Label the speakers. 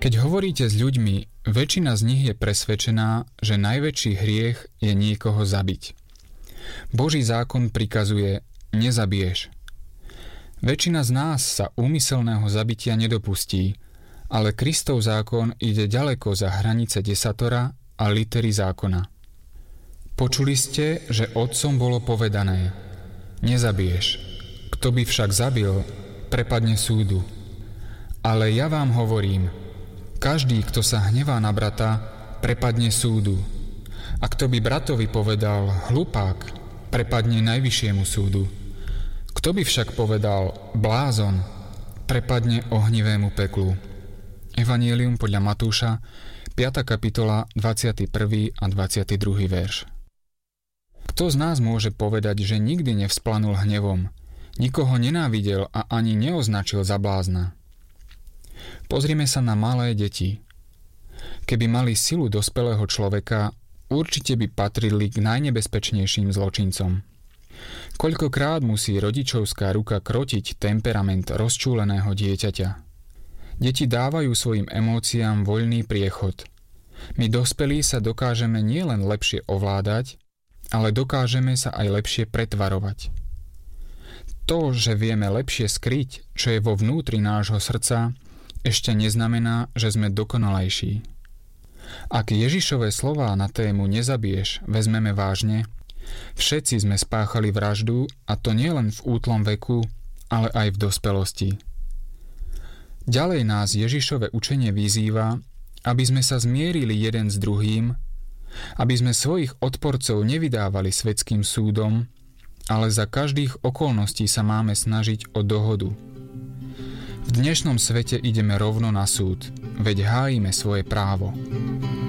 Speaker 1: Keď hovoríte s ľuďmi, väčšina z nich je presvedčená, že najväčší hriech je niekoho zabiť. Boží zákon prikazuje nezabiješ. Väčšina z nás sa úmyselného zabitia nedopustí, ale Kristov zákon ide ďaleko za hranice desatora a litery zákona. Počuli ste, že otcom bolo povedané: nezabiješ. Kto by však zabil, prepadne súdu. Ale ja vám hovorím, každý, kto sa hnevá na brata, prepadne súdu. A kto by bratovi povedal hlupák, prepadne najvyššiemu súdu. Kto by však povedal blázon, prepadne ohnivému peklu. Evanjelium podľa Matúša, 5. kapitola, 21. a 22. verš. Kto z nás môže povedať, že nikdy nevzplanul hnevom, nikoho nenávidel a ani neoznačil za blázna? Pozrime sa na malé deti. Keby mali silu dospelého človeka, určite by patrili k najnebezpečnejším zločincom. Koľkokrát musí rodičovská ruka krotiť temperament rozčúleného dieťaťa. Deti dávajú svojim emóciám voľný priechod. My dospelí sa dokážeme nielen lepšie ovládať, ale dokážeme sa aj lepšie pretvarovať. To, že vieme lepšie skryť, čo je vo vnútri nášho srdca, ešte neznamená, že sme dokonalejší. Ak Ježišove slová na tému nezabiješ vezmeme vážne, všetci sme spáchali vraždu, a to nielen v útlom veku, ale aj v dospelosti. Ďalej nás Ježišove učenie vyzýva, aby sme sa zmierili jeden s druhým, aby sme svojich odporcov nevydávali svetským súdom, ale za každých okolností sa máme snažiť o dohodu. V dnešnom svete ideme rovno na súd, veď hájime svoje právo.